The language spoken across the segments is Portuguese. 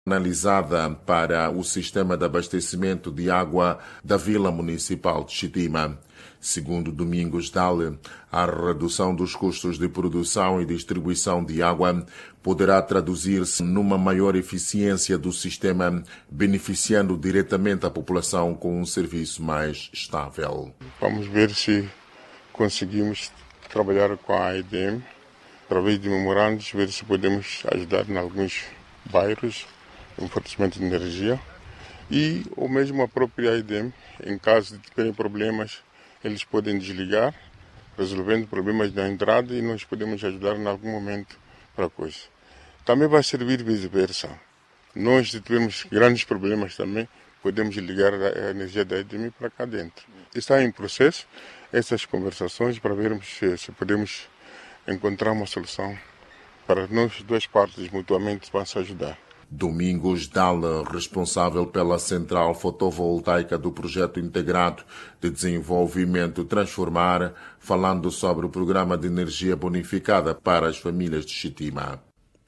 analisada para o sistema de abastecimento de água da Vila Municipal de Xitima. Segundo Domingos Dale, a redução dos custos de produção e distribuição de água poderá traduzir-se numa maior eficiência do sistema, beneficiando diretamente a população com um serviço mais estável. Vamos ver se conseguimos trabalhar com a AEDM, através de memorandos, ver se podemos ajudar em alguns bairros no fornecimento de energia. E ou mesmo a própria AEDM, em caso de terem problemas, eles podem desligar, resolvendo problemas da entrada, e nós podemos ajudar em algum momento para a coisa. Também vai servir vice-versa. Nós, se tivermos grandes problemas também, podemos ligar a energia da AEDM para cá dentro. Está em processo essas conversações para vermos se podemos encontrar uma solução para nós, duas partes mutuamente vão se ajudar. Domingos Dalla, responsável pela central fotovoltaica do projeto integrado de desenvolvimento Transformar, falando sobre o programa de energia bonificada para as famílias de Xitima.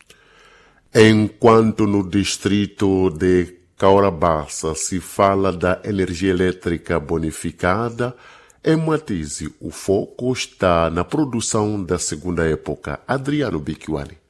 Enquanto no distrito de Caurabassa se fala da energia elétrica bonificada, em Matize o foco está na produção da segunda época. Adriano Biquiwani.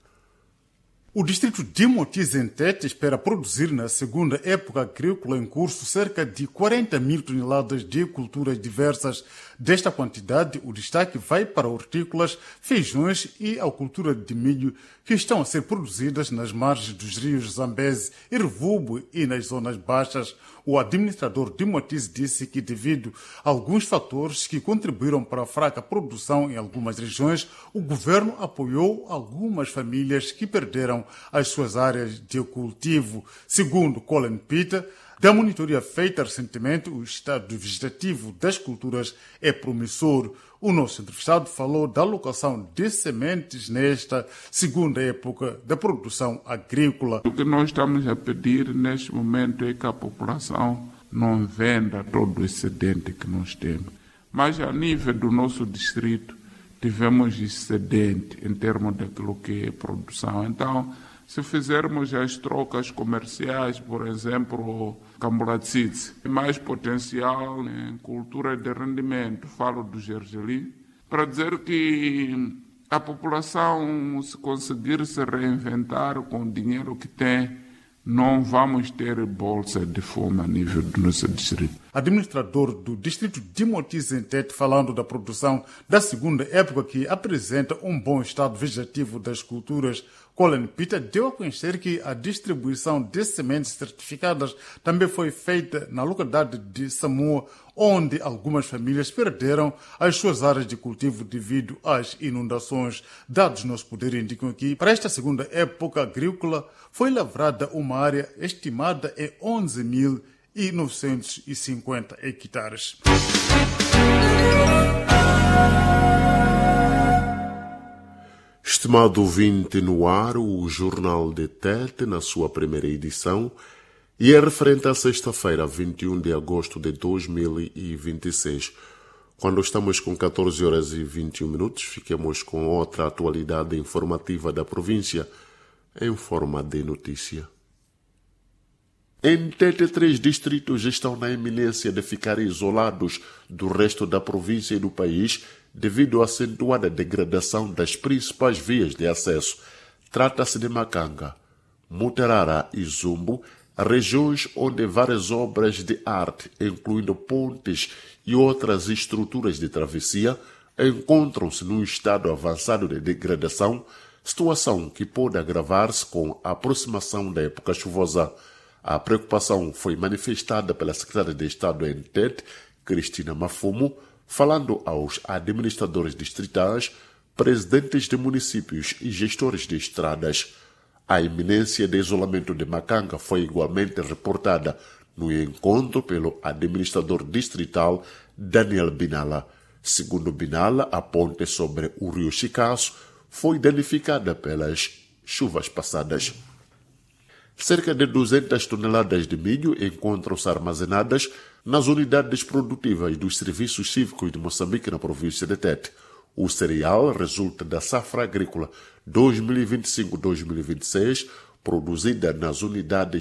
O distrito de Motize em Tete espera produzir na segunda época agrícola em curso cerca de 40 mil toneladas de culturas diversas. Desta quantidade, o destaque vai para hortícolas, feijões e a cultura de milho, que estão a ser produzidas nas margens dos rios Zambeze e Revubo e nas zonas baixas. O administrador de Motize disse que, devido a alguns fatores que contribuíram para a fraca produção em algumas regiões, o governo apoiou algumas famílias que perderam as suas áreas de cultivo. Segundo Colin Peter, da monitoria feita recentemente, o estado vegetativo das culturas é promissor. O nosso entrevistado falou da alocação de sementes nesta segunda época da produção agrícola. O que nós estamos a pedir neste momento é que a população não venda todo o excedente que nós temos. Mas a nível do nosso distrito, tivemos excedente em termos daquilo que é produção. Então, se fizermos as trocas comerciais, por exemplo, Cambulatzizi, mais potencial em cultura de rendimento, falo do gergelim, para dizer que a população, se conseguir se reinventar com o dinheiro que tem, não vamos ter bolsa de fome a nível do nosso distrito. Administrador do distrito de Motize em Tete, falando da produção da segunda época, que apresenta um bom estado vegetativo das culturas, Colin Peter deu a conhecer que a distribuição de sementes certificadas também foi feita na localidade de Samoa, onde algumas famílias perderam as suas áreas de cultivo devido às inundações. Dados nosso poder indicam que, para esta segunda época agrícola, foi lavrada uma área estimada em 11.950 hectares. Estimado ouvinte, no ar, o Jornal de Tete, na sua primeira edição, e é referente à sexta-feira, 21 de agosto de 2026. Quando estamos com 14 horas e 21 minutos, fiquemos com outra atualidade informativa da província, em forma de notícia. Em Tete, 3 distritos estão na iminência de ficar isolados do resto da província e do país devido à acentuada degradação das principais vias de acesso. Trata-se de Macanga, Mutarara e Zumbo, regiões onde várias obras de arte, incluindo pontes e outras estruturas de travessia, encontram-se num estado avançado de degradação, situação que pode agravar-se com a aproximação da época chuvosa. A preocupação foi manifestada pela secretária de Estado em Tete, Cristina Mafumo, falando aos administradores distritais, presidentes de municípios e gestores de estradas. A iminência de isolamento de Macanga foi igualmente reportada no encontro pelo administrador distrital Daniel Binala. Segundo Binala, a ponte sobre o rio Chicaço foi danificada pelas chuvas passadas. Cerca de 200 toneladas de milho encontram-se armazenadas nas unidades produtivas dos serviços cívicos de Moçambique na província de Tete. O cereal resulta da safra agrícola 2025-2026, produzida nas unidades